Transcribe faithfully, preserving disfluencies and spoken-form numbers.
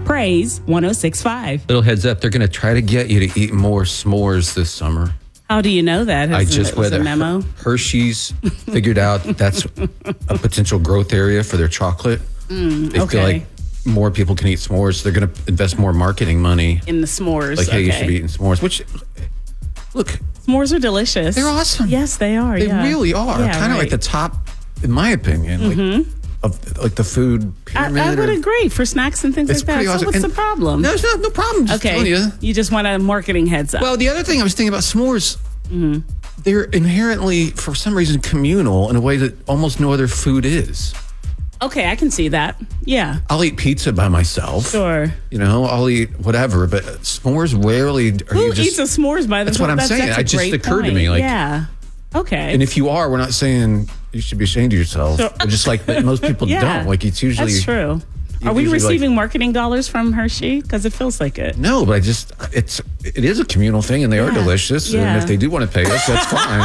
Praise one oh six point five. Little heads up, they're going to try to get you to eat more s'mores this summer. How do you know that? I just was read a memo. Hershey's figured out that's a potential growth area for their chocolate. Mm, they okay. feel like more people can eat s'mores, so they're going to invest more marketing money in the s'mores. Like, hey, okay. you should be eating s'mores. Which, look, s'mores are delicious. They're awesome. Yes, they are. They yeah. really are. Yeah, kind of right. like the top, in my opinion, Mm-hmm. like, of like the food pyramid. I, I would or, agree for snacks and things It's like that. pretty So awesome. what's And the problem? No, there's no, no problem. Just okay, telling you. you just want a marketing heads up. Well, the other thing I was thinking about s'mores, mm-hmm. they're inherently, for some reason, communal in a way that almost no other food is. Okay, I can see that. Yeah. I'll eat pizza by myself. Sure. You know, I'll eat whatever, but s'mores rarely are Who you just... eats a s'mores by That's themselves? what I'm that's, saying. That's a It just great occurred point. to me. Like, yeah. Okay. And if you are, we're not saying you should be ashamed of yourself. Sure. But just like but most people yeah, don't. Like it's usually... That's true. Are we receiving like, marketing dollars from Hershey? Because it feels like it. No, but I just... It's, it is a communal thing, and they yeah. are delicious. Yeah. And if they do want to pay us, that's fine.